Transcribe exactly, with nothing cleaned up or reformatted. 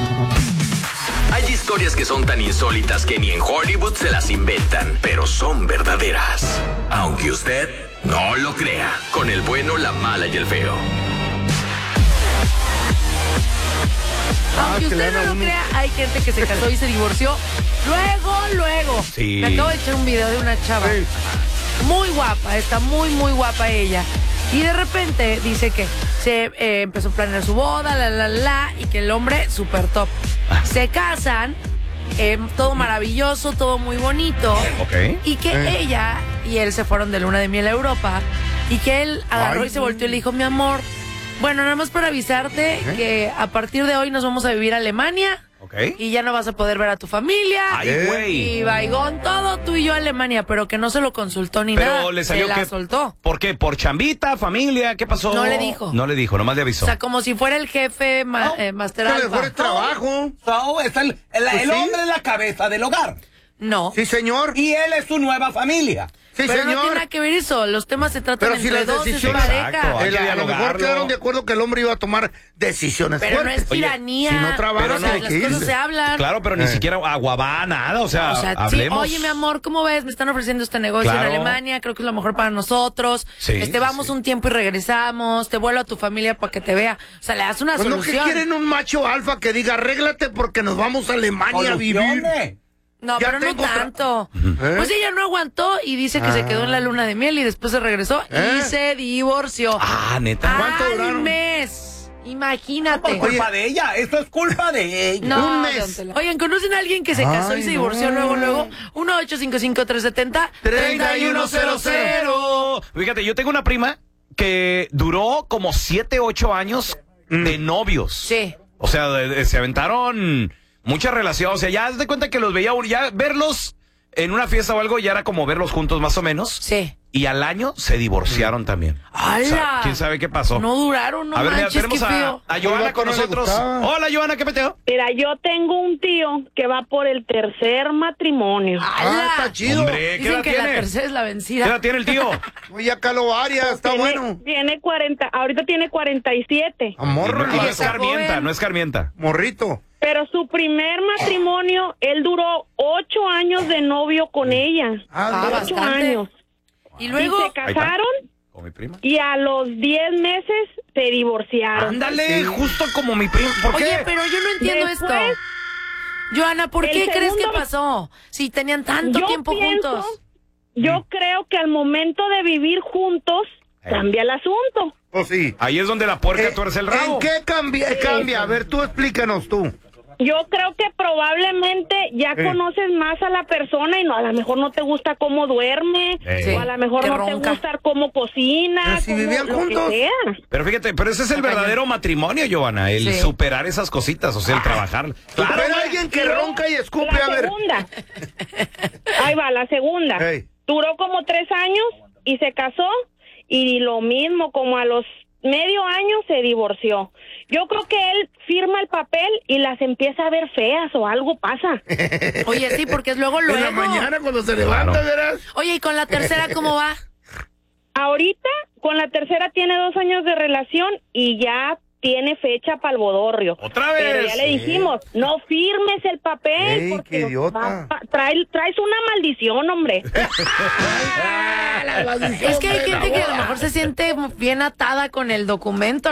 Hay historias que son tan insólitas que ni en Hollywood se las inventan, pero son verdaderas. Aunque usted no lo crea, con el bueno, la mala y el feo. Aunque usted no lo crea, hay gente que se casó y se divorció luego, luego. Sí. Me acabo de echar un video de una chava muy guapa, está muy, muy guapa ella. Y de repente dice que se eh, empezó a planear su boda, la, la, la, y que el hombre súper top. Se casan, eh, todo maravilloso, todo muy bonito. Ok. Y que Eh. ella y él se fueron de luna de miel a Europa. Y que él agarró Ay. y se volteó y le dijo, mi amor, bueno, nada más para avisarte ¿Eh? que a partir de hoy nos vamos a vivir a Alemania. Ok. Y ya no vas a poder ver a tu familia. Ay, güey. Y vaigón, todo tú y yo a Alemania, pero que no se lo consultó ni Pero nada. le salió se la que- soltó. ¿Por qué? ¿Por chambita, familia? ¿Qué pasó? No le dijo. No le dijo, nomás le O avisó. sea, como si fuera el jefe ma, eh, Master Que le Alpha. fuera el trabajo. So, es el, el, Pues el sí. hombre es la cabeza del hogar. No. Sí, señor. Y él es su nueva familia. Sí, pero no tiene señor. nada que ver eso. Los temas se tratan Pero si entre las dos, es decisiones- pareja. Exacto. Hay El- que a lo mejor dialogarlo. quedaron de acuerdo que el hombre iba a tomar decisiones Pero no fuertes. es tiranía. si no trabaja, o sea, tiene las que cosas irse. se hablan. Claro, pero ni Eh. siquiera aguabá, nada. O sea, O sea, sí, hablemos. oye, mi amor, ¿cómo ves? Me están ofreciendo este negocio Claro. en Alemania, creo que es lo mejor para nosotros. Sí, este, vamos sí. un tiempo y regresamos, te vuelvo a tu familia para que te vea. O sea, le das una Pues no, que solución. quieren un macho alfa que diga, arréglate porque nos vamos a Alemania a vivir. Soluciones. No, Ya pero no tengo otra- tanto. ¿Eh? Pues ella no aguantó y dice que se quedó en la luna de miel y después se regresó ¿Eh? y se divorció. Ah, neta. ¿Cuánto Al duraron? mes. Imagínate. Por culpa de ella. Esto es culpa de ella. No, Un mes. don Tela. Oigan, ¿conocen a alguien que se casó Ay, y se divorció no. luego, luego? uno ocho cinco cinco tres siete cero treinta y uno cero Cero. Fíjate, yo tengo una prima que duró como siete, ocho años de novios. Sí. O sea, de- de- se aventaron mucha relación. O sea, ya haz de cuenta que los veía uno, ya verlos en una fiesta o algo ya era como verlos juntos más o menos. Sí. Y al año se divorciaron también. ¡Hala! O sea, ¿quién sabe qué pasó? No duraron, no a ver, mira, manches, tenemos qué a, feo. a Joana Pues, con no le nosotros. gustaba. Hola, Joana, ¿qué peteo? Mira, yo tengo un tío que va por el tercer matrimonio. Ah, ¡Hala! está chido. Hombre, ¿qué Dicen edad que la tiene? tercera es la ¿Qué vencida. edad tiene el tío? Oye, acá lo varia, está tiene, bueno. Tiene cuarenta, ahorita tiene cuarenta y siete. A morro, no, el no vato. es carmienta, joven. no es carmienta. Morrito. Pero su primer matrimonio, él duró ocho años de novio con ella. Ah, Ah, ocho bastante. años. Y Y luego, se casaron Con mi prima. y a los diez meses se divorciaron. Ándale, justo como mi prima. ¿Por oye, qué? pero yo no entiendo Después, esto. Joana, ¿por el qué crees que segundo- pasó? Si tenían tanto Yo tiempo pienso- juntos. Yo creo que al momento de vivir juntos Eh. cambia el asunto. Pues sí. Ahí es donde la puerca Eh, tuerce el rabo. ¿En qué cambia? cambia? A ver, tú explícanos tú. Yo creo que probablemente ya Eh. conoces más a la persona y no, a lo mejor no te gusta cómo duerme, Eh. o a lo mejor que no ronca. te gusta cómo cocina, Pero si cómo- vivían lo que juntos. sea. Pero fíjate, pero ese es el verdadero matrimonio, Giovanna, el Sí. superar esas cositas, o sea, el trabajar. Claro, Claro, güey. alguien que Luego, ronca y escupe, la a ver. segunda. Ahí va, la segunda. Ey. Duró como tres años y se casó y lo mismo, como a los medio año se divorció. Yo creo que él firma el papel y las empieza a ver feas o algo pasa. Oye, sí, porque es luego luego. En la mañana cuando se levanta, Claro. verás. Oye, ¿y con la tercera cómo va? Ahorita, con la tercera tiene dos años de relación y ya tiene fecha para el bodorrio. Otra vez. Pero ya le dijimos, no firmes el papel Ey, porque qué idiota. va- va- trae- traes una maldición, hombre. Es que hay gente que a lo mejor se siente bien atada con el documento.